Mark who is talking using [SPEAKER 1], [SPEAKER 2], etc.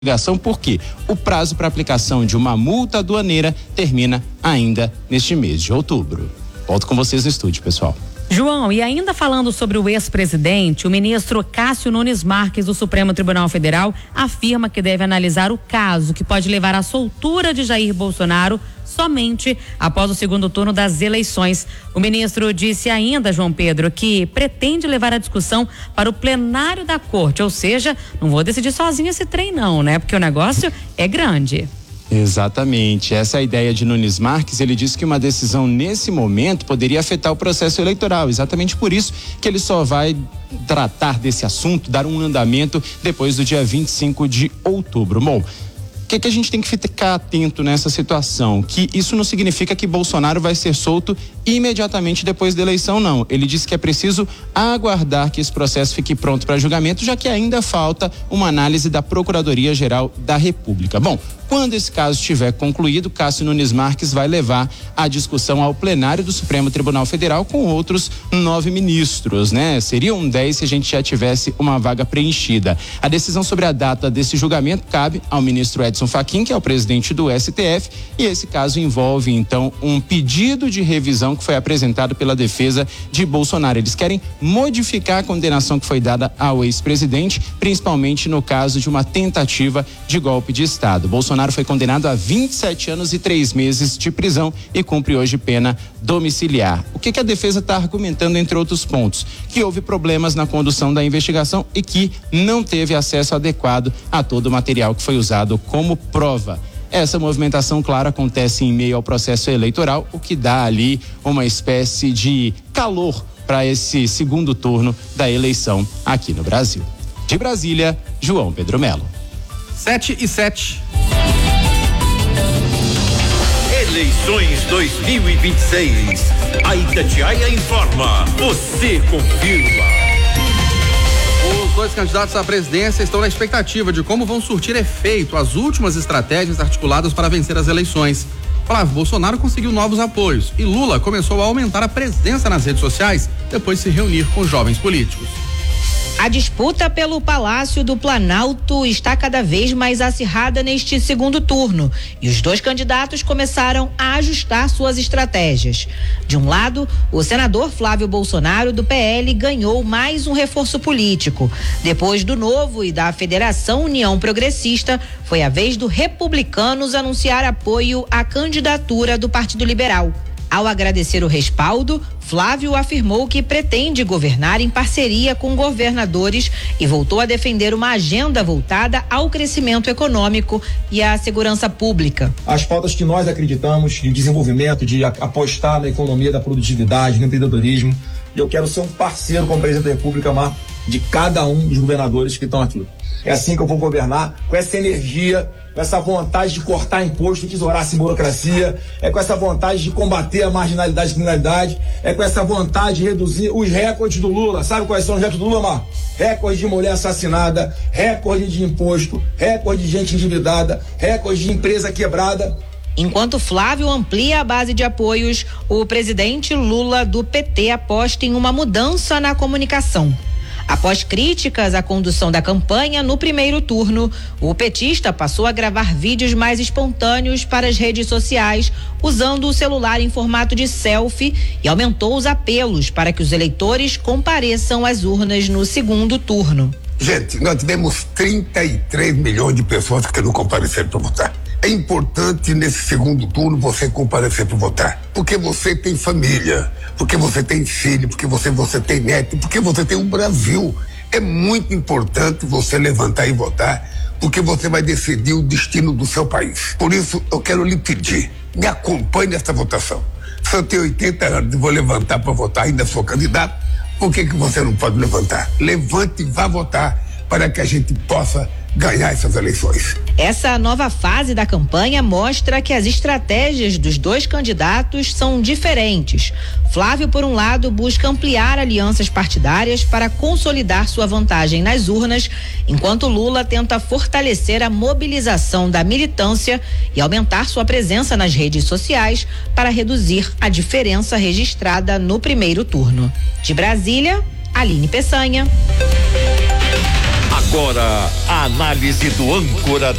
[SPEAKER 1] porque o prazo para aplicação de uma multa aduaneira termina ainda neste mês de outubro. Volto com vocês no estúdio, pessoal.
[SPEAKER 2] João, e ainda falando sobre o ex-presidente, o ministro Cássio Nunes Marques do Supremo Tribunal Federal afirma que deve analisar o caso que pode levar à soltura de Jair Bolsonaro somente após o segundo turno das eleições. O ministro disse ainda, João Pedro, que pretende levar a discussão para o plenário da corte, ou seja, não vou decidir sozinho esse trem não, né? Porque o negócio é grande.
[SPEAKER 1] Exatamente, essa é a ideia de Nunes Marques. Ele disse que uma decisão nesse momento poderia afetar o processo eleitoral, exatamente por isso que ele só vai tratar desse assunto, dar um andamento depois do dia 25 de outubro. Bom, o que a gente tem que ficar atento nessa situação? Que isso não significa que Bolsonaro vai ser solto imediatamente depois da eleição, não. Ele disse que é preciso aguardar que esse processo fique pronto para julgamento, já que ainda falta uma análise da Procuradoria-Geral da República. Bom, quando esse caso estiver concluído, Cássio Nunes Marques vai levar a discussão ao plenário do Supremo Tribunal Federal com outros 9 ministros, né? Seriam 10 se a gente já tivesse uma vaga preenchida. A decisão sobre a data desse julgamento cabe ao ministro Edson Fachin, que é o presidente do STF, e esse caso envolve, então, um pedido de revisão que foi apresentado pela defesa de Bolsonaro. Eles querem modificar a condenação que foi dada ao ex-presidente, principalmente no caso de uma tentativa de golpe de Estado. Bolsonaro foi condenado a 27 anos e 3 meses de prisão e cumpre hoje pena domiciliar. O que a defesa está argumentando, entre outros pontos? Que houve problemas na condução da investigação e que não teve acesso adequado a todo o material que foi usado como prova. Essa movimentação, claro, acontece em meio ao processo eleitoral, o que dá ali uma espécie de calor para esse segundo turno da eleição aqui no Brasil. De Brasília, João Pedro Melo.
[SPEAKER 3] 7:07.
[SPEAKER 4] Eleições 2026. A Itatiaia informa. Você confirma.
[SPEAKER 3] Os dois candidatos à presidência estão na expectativa de como vão surtir efeito as últimas estratégias articuladas para vencer as eleições. Flávio Bolsonaro conseguiu novos apoios e Lula começou a aumentar a presença nas redes sociais depois de se reunir com jovens políticos.
[SPEAKER 5] A disputa pelo Palácio do Planalto está cada vez mais acirrada neste segundo turno e os dois candidatos começaram a ajustar suas estratégias. De um lado, o senador Flávio Bolsonaro, do PL, ganhou mais um reforço político. Depois do Novo e da Federação União Progressista, foi a vez do Republicanos anunciar apoio à candidatura do Partido Liberal. Ao agradecer o respaldo, Flávio afirmou que pretende governar em parceria com governadores e voltou a defender uma agenda voltada ao crescimento econômico e à segurança pública.
[SPEAKER 6] As pautas que nós acreditamos de desenvolvimento, de apostar na economia da produtividade, no empreendedorismo, e eu quero ser um parceiro como presidente da República, de cada um dos governadores que estão aqui. É assim que eu vou governar, com essa energia, com essa vontade de cortar imposto, tesourar essa burocracia, é com essa vontade de combater a marginalidade e criminalidade, é com essa vontade de reduzir os recordes do Lula. Sabe quais são os recordes do Lula, Mar? Recorde de mulher assassinada, recorde de imposto, recorde de gente endividada, recorde de empresa quebrada.
[SPEAKER 5] Enquanto Flávio amplia a base de apoios, o presidente Lula, do PT, aposta em uma mudança na comunicação. Após críticas à condução da campanha no primeiro turno, o petista passou a gravar vídeos mais espontâneos para as redes sociais, usando o celular em formato de selfie, e aumentou os apelos para que os eleitores compareçam às urnas no segundo turno.
[SPEAKER 7] Gente, nós tivemos 33 milhões de pessoas que não compareceram para votar. É importante nesse segundo turno você comparecer para votar, porque você tem família, porque você tem filho, porque você tem neto, porque você tem um Brasil. É muito importante você levantar e votar, porque você vai decidir o destino do seu país. Por isso, eu quero lhe pedir, me acompanhe nessa votação. Se eu tenho 80 anos e vou levantar para votar, ainda sou candidato, por que você não pode levantar? Levante e vá votar para que a gente possa ganhar essas eleições.
[SPEAKER 5] Essa nova fase da campanha mostra que as estratégias dos dois candidatos são diferentes. Flávio, por um lado, busca ampliar alianças partidárias para consolidar sua vantagem nas urnas, enquanto Lula tenta fortalecer a mobilização da militância e aumentar sua presença nas redes sociais para reduzir a diferença registrada no primeiro turno. De Brasília, Aline Peçanha.
[SPEAKER 4] Agora, a análise do âncora